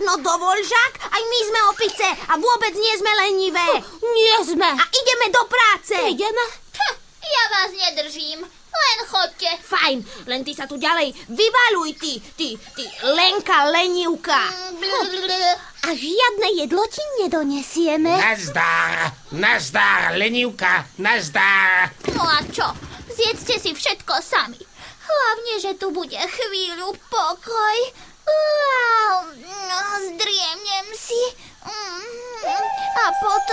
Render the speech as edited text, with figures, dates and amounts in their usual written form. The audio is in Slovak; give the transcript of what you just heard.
No dovol, Žak, aj my sme opice a vôbec nie sme lenivé. Nie sme. A ideme do práce. Ideme? Ja vás nedržím. Len chodte. Fajn, len ty sa tu ďalej vyvaluj, ty Lenka lenivka. A žiadne jedlo ti nedonesieme. Nazdar, lenivka, nazdar. No a čo? Zjedzte si všetko sami. Hlavne, že tu bude chvíľu pokoj. Zdriemnem si. A potom